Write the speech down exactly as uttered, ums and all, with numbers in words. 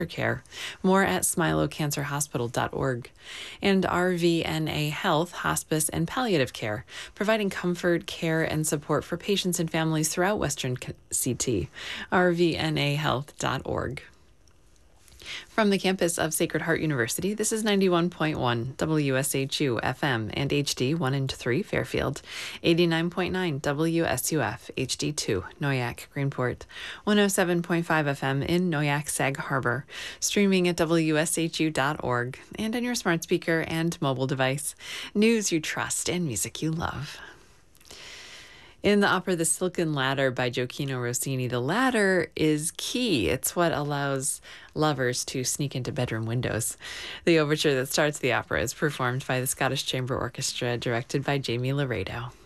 care. More at smilo cancer hospital dot org. And R V N A Health, Hospice and Palliative Care, providing comfort, care, and support for patients and families throughout Western C T. R V N A health dot org. From the campus of Sacred Heart University, this is ninety-one point one W S H U F M and H D one and three Fairfield, eighty-nine point nine W S U F H D two Noyak Greenport, one oh seven point five F M in Noyak Sag Harbor, streaming at W S H U dot org and on your smart speaker and mobile device. News you trust and music you love. In the opera The Silken Ladder by Gioacchino Rossini, the ladder is key. It's what allows lovers to sneak into bedroom windows. The overture that starts the opera is performed by the Scottish Chamber Orchestra, directed by Jamie Laredo.